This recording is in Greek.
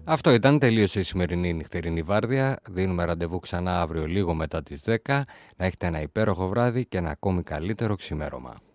Αυτό ήταν, τελείωσε η σημερινή νυχτερινή βάρδια. Δίνουμε ραντεβού ξανά αύριο λίγο μετά τις 10. Να έχετε ένα υπέροχο βράδυ και ένα ακόμη καλύτερο ξημέρωμα.